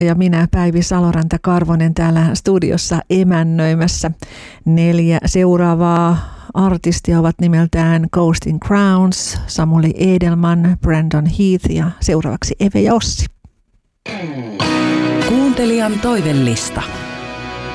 ja minä Päivi Saloranta-Karvonen täällä studiossa emännöimässä. 4 seuraavaa artistia ovat nimeltään Coasting Crowns, Samuli Edelman, Brandon Heath ja seuraavaksi Eve ja Ossi. Kuuntelijan toivellista.